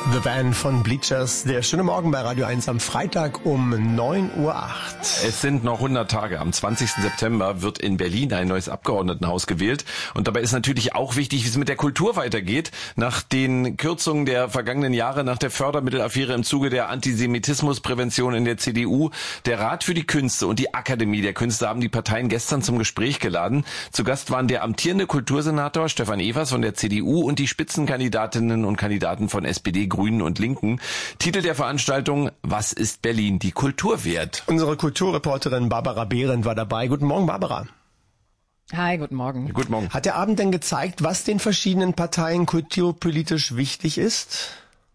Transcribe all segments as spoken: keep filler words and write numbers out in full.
The Van von Bleachers. Der schöne Morgen bei Radio eins am Freitag um neun Uhr acht. Es sind noch hundert Tage. Am zwanzigsten September wird in Berlin ein neues Abgeordnetenhaus gewählt. Und dabei ist natürlich auch wichtig, wie es mit der Kultur weitergeht. Nach den Kürzungen der vergangenen Jahre, nach der Fördermittelaffäre im Zuge der Antisemitismusprävention in der C D U, der Rat für die Künste und die Akademie der Künste haben die Parteien gestern zum Gespräch geladen. Zu Gast waren der amtierende Kultursenator Stefan Evers von der C D U und die Spitzenkandidatinnen und Kandidaten von S P D, Grünen und Linken. Titel der Veranstaltung: Was ist Berlin die Kultur wert? Unsere Kulturreporterin Barbara Behrendt war dabei. Guten Morgen, Barbara. Hi, guten Morgen. Guten Morgen. Hat der Abend denn gezeigt, was den verschiedenen Parteien kulturpolitisch wichtig ist?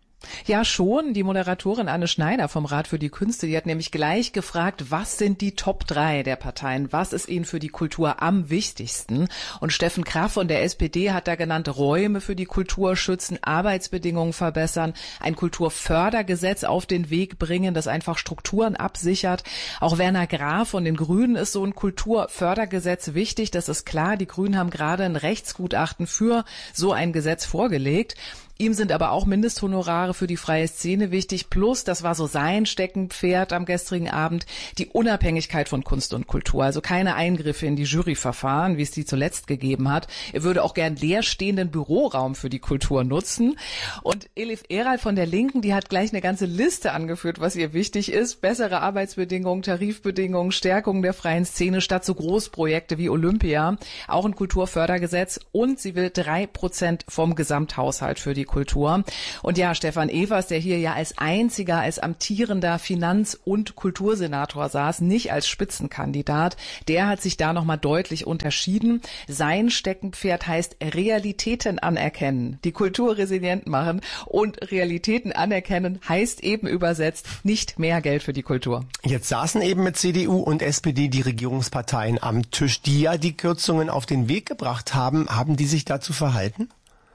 Ja, schon. Die Moderatorin Anne Schneider vom Rat für die Künste, die hat nämlich gleich gefragt, was sind die Top drei der Parteien? Was ist ihnen für die Kultur am wichtigsten? Und Steffen Kraft von der S P D hat da genannt, Räume für die Kultur schützen, Arbeitsbedingungen verbessern, ein Kulturfördergesetz auf den Weg bringen, das einfach Strukturen absichert. Auch Werner Graf von den Grünen ist so ein Kulturfördergesetz wichtig. Das ist klar. Die Grünen haben gerade ein Rechtsgutachten für so ein Gesetz vorgelegt. Ihm sind aber auch Mindesthonorare für die freie Szene wichtig, plus, das war so sein Steckenpferd am gestrigen Abend, die Unabhängigkeit von Kunst und Kultur, also keine Eingriffe in die Juryverfahren, wie es die zuletzt gegeben hat. Er würde auch gern leerstehenden Büroraum für die Kultur nutzen. Und Elif Erhal von der Linken, die hat gleich eine ganze Liste angeführt, was ihr wichtig ist. Bessere Arbeitsbedingungen, Tarifbedingungen, Stärkung der freien Szene statt so Großprojekte wie Olympia, auch ein Kulturfördergesetz, und sie will drei Prozent vom Gesamthaushalt für die Kultur. Und ja, Stefan Evers, der hier ja als einziger, als amtierender Finanz- und Kultursenator saß, nicht als Spitzenkandidat, der hat sich da nochmal deutlich unterschieden. Sein Steckenpferd heißt Realitäten anerkennen, die Kultur resilient machen, und Realitäten anerkennen heißt eben übersetzt nicht mehr Geld für die Kultur. Jetzt saßen eben mit C D U und S P D die Regierungsparteien am Tisch, die ja die Kürzungen auf den Weg gebracht haben. Haben die sich dazu verhalten?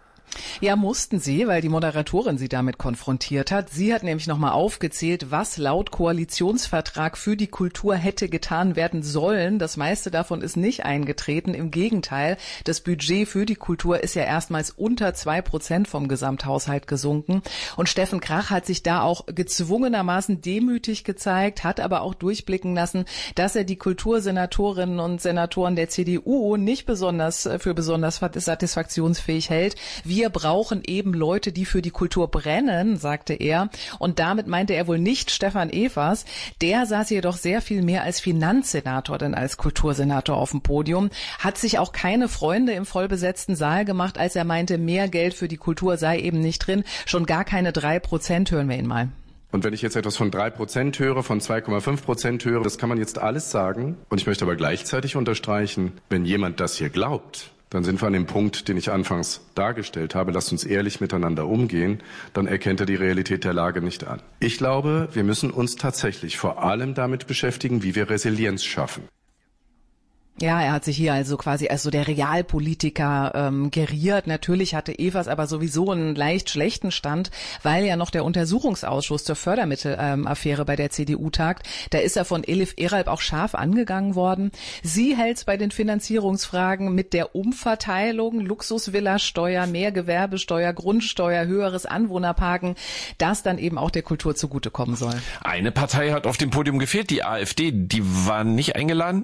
Ja, mussten sie, weil die Moderatorin sie damit konfrontiert hat. Sie hat nämlich nochmal aufgezählt, was laut Koalitionsvertrag für die Kultur hätte getan werden sollen. Das meiste davon ist nicht eingetreten. Im Gegenteil, das Budget für die Kultur ist ja erstmals unter zwei Prozent vom Gesamthaushalt gesunken. Und Steffen Krach hat sich da auch gezwungenermaßen demütig gezeigt, hat aber auch durchblicken lassen, dass er die Kultursenatorinnen und Senatoren der C D U nicht besonders für besonders satisfaktionsfähig hält. Wir brauchen eben Leute, die für die Kultur brennen, sagte er. Und damit meinte er wohl nicht Stefan Evers. Der saß jedoch sehr viel mehr als Finanzsenator denn als Kultursenator auf dem Podium, hat sich auch keine Freunde im vollbesetzten Saal gemacht, als er meinte, mehr Geld für die Kultur sei eben nicht drin. Schon gar keine drei Prozent, hören wir ihn mal. Und wenn ich jetzt etwas von drei Prozent höre, von zwei Komma fünf Prozent höre, das kann man jetzt alles sagen. Und ich möchte aber gleichzeitig unterstreichen, wenn jemand das hier glaubt, dann sind wir an dem Punkt, den ich anfangs dargestellt habe. Lasst uns ehrlich miteinander umgehen. Dann erkennt er die Realität der Lage nicht an. Ich glaube, wir müssen uns tatsächlich vor allem damit beschäftigen, wie wir Resilienz schaffen. Ja, er hat sich hier also quasi als so der Realpolitiker ähm, geriert. Natürlich hatte Evers aber sowieso einen leicht schlechten Stand, weil ja noch der Untersuchungsausschuss zur Fördermittelaffäre ähm, bei der C D U tagt. Da ist er von Elif Erhal auch scharf angegangen worden. Sie hält's bei den Finanzierungsfragen mit der Umverteilung, Luxusvilla-Steuer, mehr Gewerbesteuer, Grundsteuer, höheres Anwohnerparken, das dann eben auch der Kultur zugutekommen soll. Eine Partei hat auf dem Podium gefehlt, die AfD. Die war nicht eingeladen?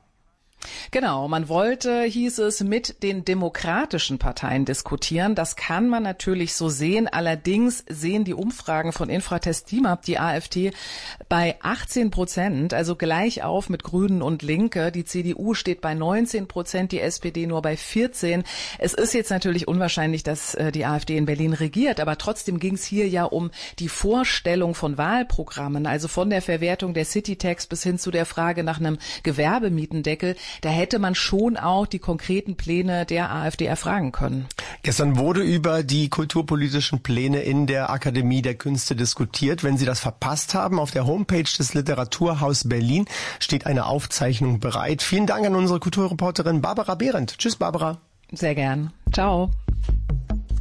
Genau, man wollte, hieß es, mit den demokratischen Parteien diskutieren. Das kann man natürlich so sehen. Allerdings sehen die Umfragen von Infratest DIMAP die AfD bei achtzehn Prozent, also gleich auf mit Grünen und Linke. Die C D U steht bei neunzehn Prozent, die S P D nur bei vierzehn. Es ist jetzt natürlich unwahrscheinlich, dass die AfD in Berlin regiert, aber trotzdem ging es hier ja um die Vorstellung von Wahlprogrammen, also von der Verwertung der Citytax bis hin zu der Frage nach einem Gewerbemietendeckel. Da hätte man schon auch die konkreten Pläne der AfD erfragen können. Gestern wurde über die kulturpolitischen Pläne in der Akademie der Künste diskutiert. Wenn Sie das verpasst haben, auf der Homepage des Literaturhaus Berlin steht eine Aufzeichnung bereit. Vielen Dank an unsere Kulturreporterin Barbara Behrendt. Tschüss, Barbara. Sehr gern. Ciao.